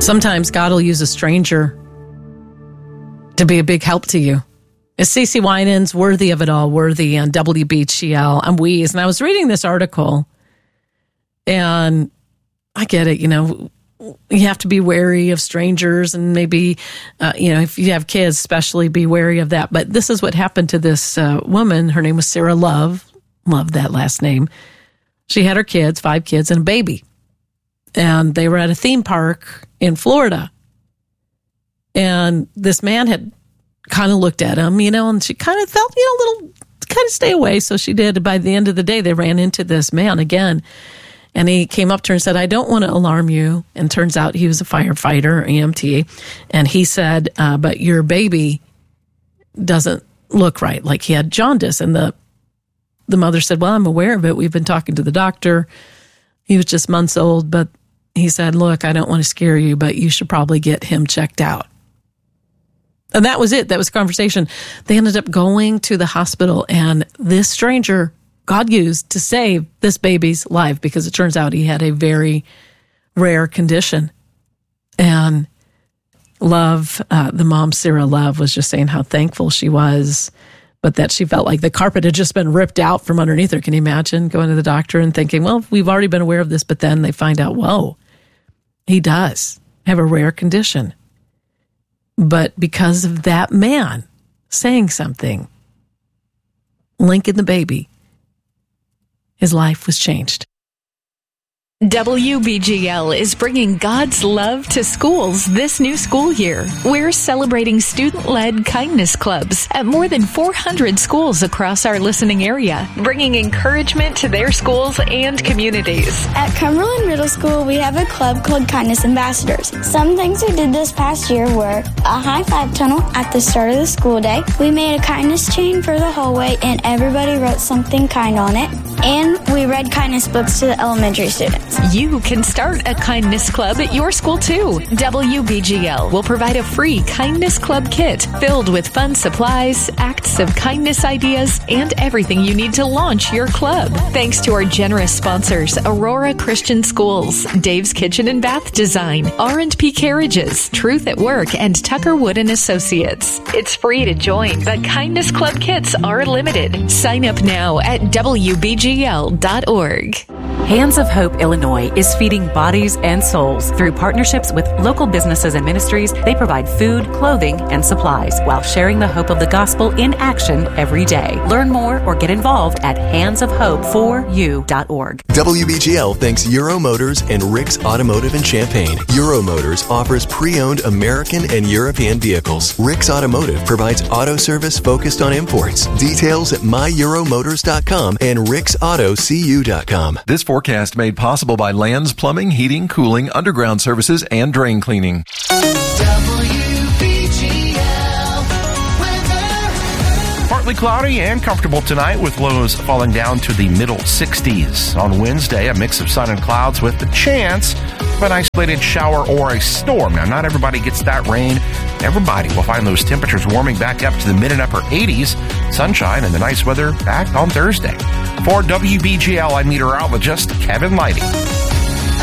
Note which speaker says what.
Speaker 1: Sometimes God will use a stranger to be a big help to you. It's CeCe Winans, Worthy of It All, Worthy on WBGL. I'm Weeze, and I was reading this article, and I get it, you have to be wary of strangers, and maybe, if you have kids, especially be wary of that. But this is what happened to this woman. Her name was Sarah Love. Love that last name. She had her kids, 5 kids, and a baby. And they were at a theme park in Florida. And this man had kind of looked at him, and she kind of felt, a little, kind of stay away. So she did. By the end of the day, they ran into this man again. And he came up to her and said, I don't want to alarm you. And turns out he was a firefighter, EMT. And he said, but your baby doesn't look right. Like he had jaundice. And the mother said, well, I'm aware of it. We've been talking to the doctor. He was just months old. But he said, look, I don't want to scare you, but you should probably get him checked out. And that was it. That was the conversation. They ended up going to the hospital, and this stranger God used to save this baby's life, because it turns out he had a very rare condition. And Love, the mom, Sarah Love, was just saying how thankful she was, but that she felt like the carpet had just been ripped out from underneath her. Can you imagine going to the doctor and thinking, well, we've already been aware of this, but then they find out, whoa, he does have a rare condition. But because of that man saying something, Lincoln the baby, his life was changed.
Speaker 2: WBGL is bringing God's love to schools this new school year. We're celebrating student-led kindness clubs at more than 400 schools across our listening area, bringing encouragement to their schools and communities.
Speaker 3: At Cumberland Middle School, we have a club called Kindness Ambassadors. Some things we did this past year were a high-five tunnel at the start of the school day. We made a kindness chain for the hallway, and everybody wrote something kind on it. And we read kindness books to the elementary students.
Speaker 2: You can start a kindness club at your school too. WBGL will provide a free kindness club kit filled with fun supplies, acts of kindness ideas, and everything you need to launch your club. Thanks to our generous sponsors, Aurora Christian Schools, Dave's Kitchen and Bath Design, R&P Carriages, Truth at Work, and Tucker Wood and Associates. It's free to join, but kindness club kits are limited. Sign up now at WBGL.org.
Speaker 4: Hands of Hope Illinois is feeding bodies and souls. Through partnerships with local businesses and ministries, they provide food, clothing, and supplies while sharing the hope of the gospel in action every day. Learn more or get involved at handsofhope4u.org.
Speaker 5: WBGL thanks Euro Motors and Rick's Automotive in Champaign. Euro Motors offers pre-owned American and European vehicles. Rick's Automotive provides auto service focused on imports. Details at myEuroMotors.com and ricksautocu.com.
Speaker 6: This forecast made possible by Lands Plumbing, Heating, Cooling, Underground Services, and Drain Cleaning.
Speaker 7: Partly cloudy and comfortable tonight with lows falling down to the middle 60s. On Wednesday, a mix of sun and clouds with the chance of an isolated shower or a storm. Now, not everybody gets that rain. Everybody will find those temperatures warming back up to the mid and upper 80s. Sunshine and the nice weather back on Thursday. For WBGL, I'm meteorologist Kevin Lighty.